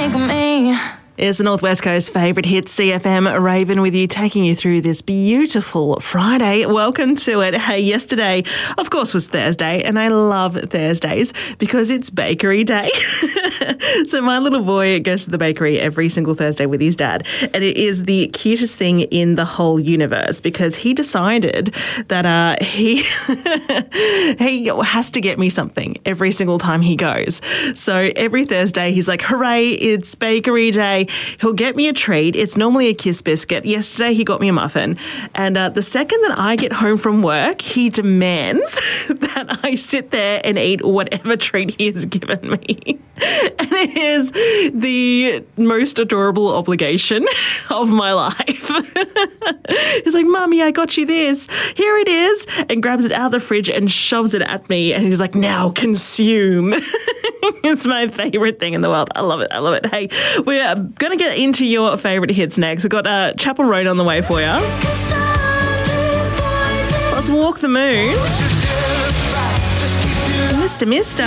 like me. It's the Northwest Coast favourite hit, CFM Raven, with you, taking you through this beautiful Friday. Welcome to it. Hey, yesterday, of course, was Thursday, and I love Thursdays because it's bakery day. So my little boy goes to the bakery every single Thursday with his dad, and it is the cutest thing in the whole universe because he decided that he has to get me something every single time he goes. So every Thursday, he's like, hooray, it's bakery day. He'll get me a treat. It's normally a Kiss biscuit. Yesterday, he got me a muffin. And the second that I get home from work, he demands that I sit there and eat whatever treat he has given me. And it is the most adorable obligation of my life. He's like, Mommy, I got you this. Here it is. And grabs it out of the fridge and shoves it at me. And he's like, now consume. It's my favourite thing in the world. I love it. I love it. Hey, we're going to get into your favourite hits next. We've got Chapel Road on the way for you. Plus Walk the Moon. Mr.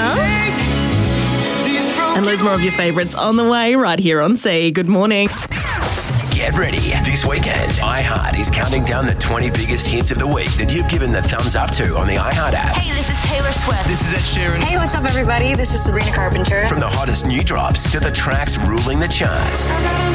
And loads more of your favourites on the way right here on C. Good morning. Get ready. This weekend, iHeart is counting down the 20 biggest hits of the week that you've given the thumbs up to on the iHeart app. Hey, this is Taylor Swift. This is Ed Sheeran. Hey, what's up, everybody? This is Sabrina Carpenter. From the hottest new drops to the tracks ruling the charts.